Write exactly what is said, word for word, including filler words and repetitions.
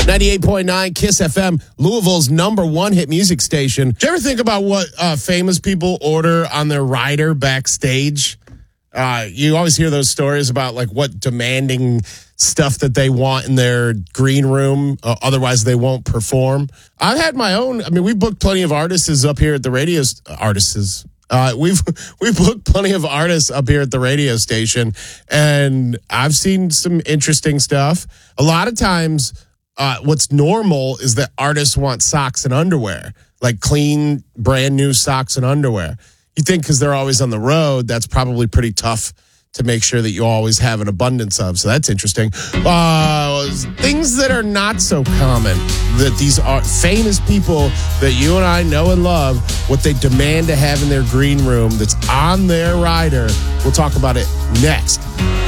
ninety-eight point nine KISS F M, Louisville's number one hit music station. Do you ever think about what uh, famous people order on their rider backstage? Uh, you always hear those stories about like what demanding stuff that they want in their green room. Uh, otherwise, they won't perform. I've had my own. I mean, we've booked plenty of artists up here at the radio. Artists. Uh, we've we've booked plenty of artists up here at the radio station, and I've seen some interesting stuff. A lot of times, uh, what's normal is that artists want socks and underwear, like clean, brand new socks and underwear. You think because they're always on the road, that's probably pretty tough to make sure that you always have an abundance of. So that's interesting. Uh, things that are not so common, that these are famous people that you and I know and love, what they demand to have in their green room that's on their rider. We'll talk about it next